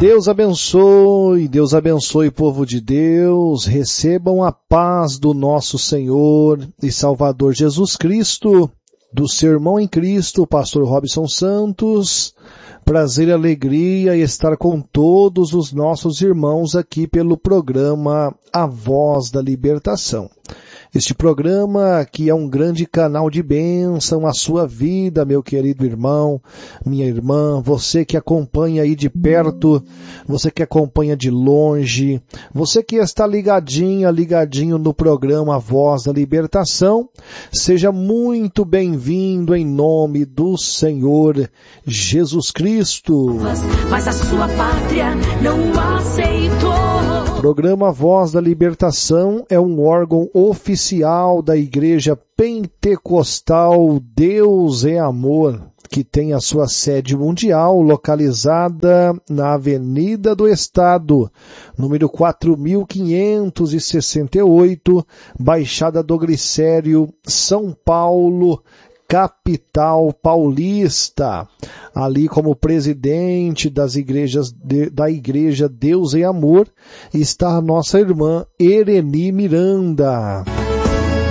Deus abençoe, povo de Deus, recebam a paz do nosso Senhor e Salvador Jesus Cristo, do seu irmão em Cristo, pastor Robson Santos. Prazer e alegria estar com todos os nossos irmãos aqui pelo programa A Voz da Libertação. Este programa que é um grande canal de bênção à sua vida, meu querido irmão, minha irmã, você que acompanha aí de perto, você que acompanha de longe, você que está ligadinho no programa A Voz da Libertação, seja muito bem-vindo em nome do Senhor Jesus Cristo. Mas a sua pátria não o aceitou. O programa Voz da Libertação é um órgão oficial da Igreja Pentecostal Deus é Amor, que tem a sua sede mundial localizada na Avenida do Estado, número 4568, Baixada do Glicério, São Paulo, capital paulista. Ali como presidente das igrejas da Igreja Deus em Amor está a nossa irmã Ereni Miranda.